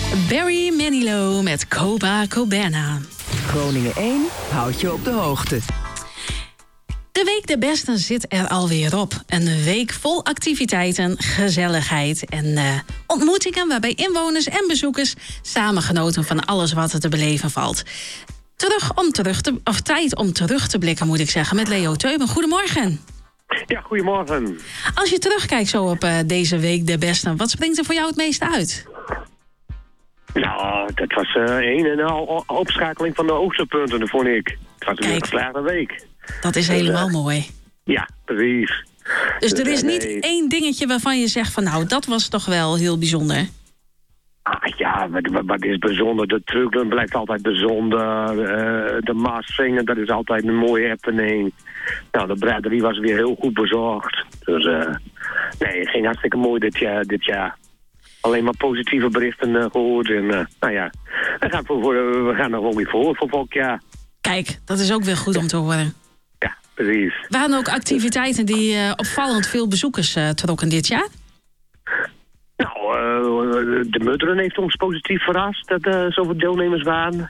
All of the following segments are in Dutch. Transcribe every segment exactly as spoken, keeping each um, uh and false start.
Barry Manilow met Copacabana. Groningen één houdt je op de hoogte. De Week der Besten zit er alweer op. Een week vol activiteiten, gezelligheid en uh, ontmoetingen... waarbij inwoners en bezoekers samen genoten van alles wat er te beleven valt. Terug om terug te, of tijd om terug te blikken, moet ik zeggen, met Leo Teuben. Goedemorgen. Ja, goedemorgen. Als je terugkijkt zo op uh, deze Week der Besten, wat springt er voor jou het meeste uit? Nou, dat was uh, een en al opschakeling van de hoogtepunten, vond ik. Het was een geslaagde week. Dat is helemaal dus, uh, mooi. Ja, precies. Dus, dus er is uh, niet nee. één dingetje waarvan je zegt van nou, dat was toch wel heel bijzonder. Ah, ja, wat, wat is bijzonder? De trucken blijft altijd bijzonder. Uh, de Maassingen, dat is altijd een mooie happening. Nou, de braderie was weer heel goed bezorgd. Dus uh, nee, het ging hartstikke mooi dit jaar. Dit jaar. Alleen maar positieve berichten uh, gehoord. En uh, nou ja, we gaan, voor, voor, we gaan er gewoon weer voor voor volgend jaar. Kijk, dat is ook weer goed om te horen. Ja, precies. Waren er ook activiteiten die uh, opvallend veel bezoekers uh, trokken dit jaar? Nou, uh, de Mudderen heeft ons positief verrast dat er uh, zoveel deelnemers waren.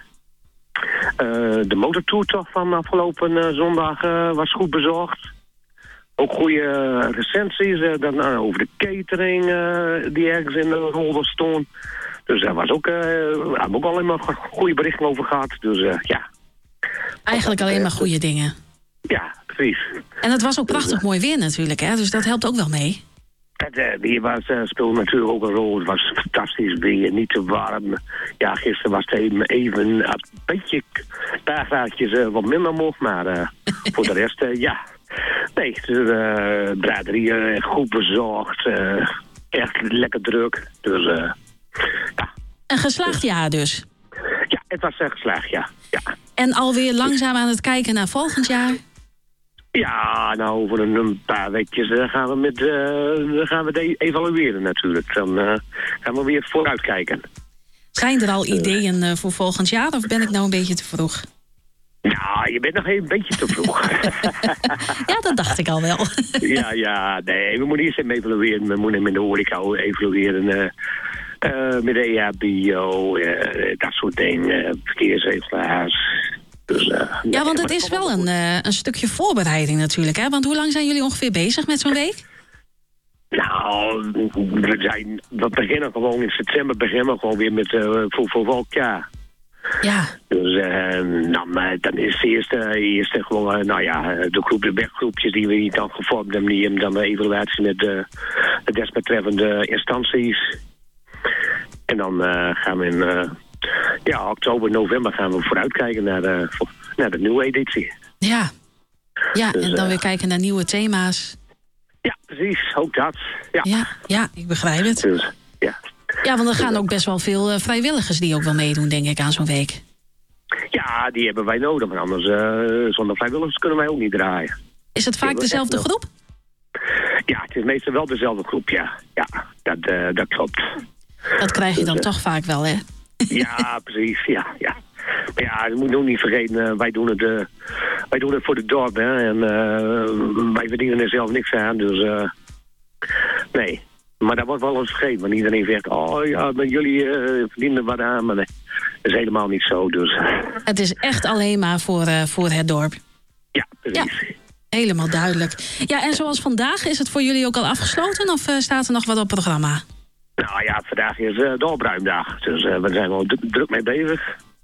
Uh, de motortoertocht van afgelopen uh, zondag uh, was goed bezorgd. Ook goede uh, recensies uh, dan, uh, over de catering uh, die ergens in de rol stond. Dus daar was ook, uh, we hebben ook alleen maar goede berichten over gehad. Dus uh, ja. Eigenlijk alleen maar goede dingen. Ja, precies. En het was ook prachtig mooi weer natuurlijk, hè? Dus dat helpt ook wel mee. Het uh, weer was, uh, speelde natuurlijk ook een rol. Het was fantastisch weer, niet te warm. Ja, gisteren was het even, even een beetje een paar graadjes uh, wat minder mocht. Maar uh, voor de rest, uh, ja. Nee, de uh, braderie uh, goed bezorgd. Uh, echt lekker druk. Dus uh, ja. Een geslaagd jaar dus? Ja, het was uh, geslaagd, ja. ja. En alweer langzaam aan het kijken naar volgend jaar? Ja, nou, over een, een paar weekjes uh, gaan we met uh, gaan we de evalueren natuurlijk. Dan uh, gaan we weer vooruitkijken. Zijn er al ideeën uh, voor volgend jaar of ben ik nou een beetje te vroeg? Nou, je bent nog een beetje te vroeg. Ja, dat dacht ik al wel. ja, ja, nee, we moeten eerst even evalueren. We moeten met de horeca evalueren. Uh, uh, met de E H B O, uh, dat soort dingen. Uh, verkeersregelaars. Dus, uh, ja, want het is wel een, uh, een stukje voorbereiding natuurlijk, hè? Want hoe lang zijn jullie ongeveer bezig met zo'n week? Nou, we, zijn, we beginnen gewoon in september beginnen we gewoon weer met uh, voor, voor volgend jaar. Ja. Dus uh, dan, dan is het eerste, eerste gewoon, uh, nou ja, de, groep, de werkgroepjes die we dan gevormd hebben, die hebben dan de evaluatie met de, de desbetreffende instanties. En dan uh, gaan we in uh, ja, oktober, november gaan we vooruitkijken naar de, naar de nieuwe editie. Ja, ja dus, en dan uh, weer kijken naar nieuwe thema's. Ja, precies, ook dat. Ja, ja, ja ik begrijp het. Dus, ja. Ja, want er gaan ook best wel veel uh, vrijwilligers die ook wel meedoen, denk ik, aan zo'n week. Ja, die hebben wij nodig, want anders uh, zonder vrijwilligers kunnen wij ook niet draaien. Is het vaak dezelfde groep? Ja, het is meestal wel dezelfde groep, ja. Ja, dat, uh, dat klopt. Dat krijg je dan dus, uh, toch vaak wel, hè? Ja, precies, ja, ja. Maar ja, je moet ook niet vergeten, uh, wij, doen het, uh, wij doen het voor de dorp, hè. En uh, wij verdienen er zelf niks aan, dus uh, nee. Maar dat wordt wel eens vergeten, want iedereen zegt, oh ja, maar jullie uh, verdienen wat aan, maar nee, dat is helemaal niet zo, dus. Het is echt alleen maar voor, uh, voor het dorp. Ja, precies. Ja, helemaal duidelijk. Ja, en zoals vandaag, is het voor jullie ook al afgesloten of uh, staat er nog wat op het programma? Nou ja, vandaag is uh, de opruimdag, dus uh, we zijn wel d- druk mee bezig.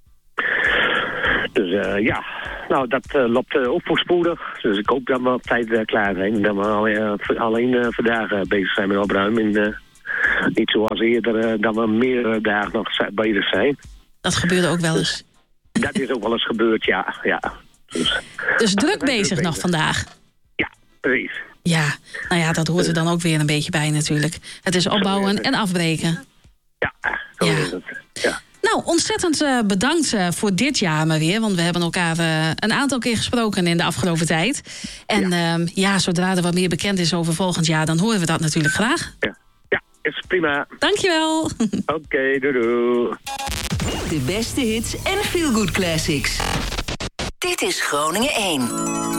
Dus uh, ja, nou dat uh, loopt uh, ook voorspoedig. Dus ik hoop dat we op tijd uh, klaar zijn. En dat we alleen, uh, alleen uh, vandaag uh, bezig zijn met opruimen. En, uh, niet zoals eerder, uh, dat we meer uh, dagen nog bezig zijn. Dat gebeurde ook wel eens. Dus, dat is ook wel eens gebeurd, ja. ja. Dus, dus druk bezig, bezig nog vandaag? Ja, precies. Ja, nou ja, dat hoort er dan ook weer een beetje bij natuurlijk. Het is opbouwen en afbreken. Ja, zo ja. is het. Ja. Nou, ontzettend uh, bedankt uh, voor dit jaar maar weer. Want we hebben elkaar uh, een aantal keer gesproken in de afgelopen tijd. En ja. Uh, ja, zodra er wat meer bekend is over volgend jaar, dan horen we dat natuurlijk graag. Ja, ja is prima. Dankjewel. Oké, okay, doei doei. De beste hits en feel-good classics. Dit is Groningen één.